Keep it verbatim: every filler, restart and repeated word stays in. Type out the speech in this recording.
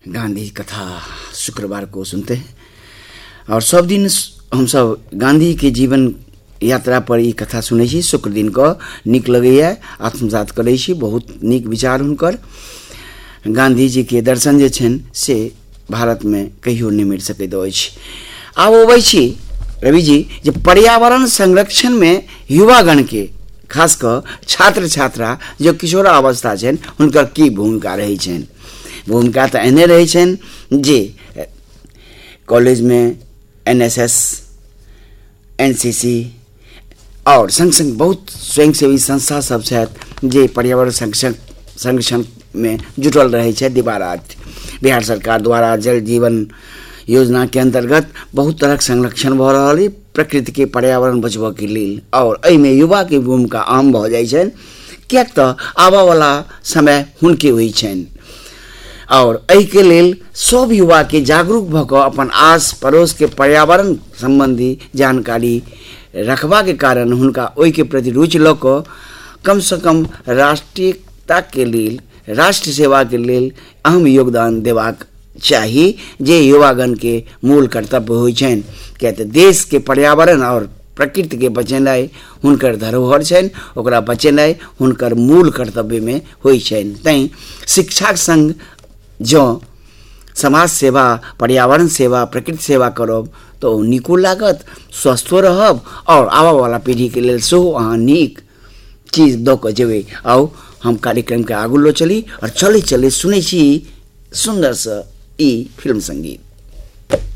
गांधी कथा शुक्रवार को सुनते हैं और सब दिन हम सब गांधी के जीवन यात्रा पर ई कथा सुनै छी। शुक्र दिन को निक लगैया, आत्मसात करै छी। बहुत निक विचार हुनकर। गांधी जी के दर्शन जे छनि से भारत में कहियो नहीं मिल सकैत अछि। आब अबै छी रवि जी जे पर्यावरण संरक्षण में युवागण के खास कर छात्र छात्रा जो किशोर अवस्था छनि हुनकर की भूमिका रहै छनि। भूमिका तो एहने रहे छन जे कॉलेज में एनएसएस, एनसीसी और संग संग बहुत स्वयंसेवी संस्था सब छथि जे पर्यावरण संरक्षण संरक्षण में जुटल रहे छथि दिवारात। बिहार सरकार द्वारा जल जीवन योजना के अंतर्गत बहुत तरह संरक्षण भ रहल है प्रकृति के पर्यावरण बचबा के लेल, और एहिमे युवा के भूमिका आम भ जाइ छनि कियाक तऽ आबा वाला समय हुनके होइ छनि। और एहि के लेल सब युवा के जागरूक भ कऽ अपन आस पड़ोस के पर्यावरण संबंधी जानकारी रखबा के कारण हुनका ओहि के प्रति रुचि लऽ कऽ कम से कम राष्ट्रीयता के लेल, राष्ट्र सेवा के लेल अहम योगदान देबाक चाही जे युवागण के मूल कर्तव्य होइ छनि। किया तऽ देश के पर्यावरण और प्रकृति के बचेनाइ हुनकर धरोहर छनि, ओकरा बचेनाइ हुनकर मूल कर्तव्य में होइ छनि। तैं शिक्षा संग जो समाज सेवा, पर्यावरण सेवा, प्रकृति सेवा करब तो निको लागत, स्वस्थो रहब और आबा वाला पीढ़ी के लेल सेहो अहाँ नीक चीज दऽ कऽ जेबै। आओ हम कार्यक्रम के आगू लो चली और चले चले सुनै छी सुंदर सा ई फिल्म संगीत।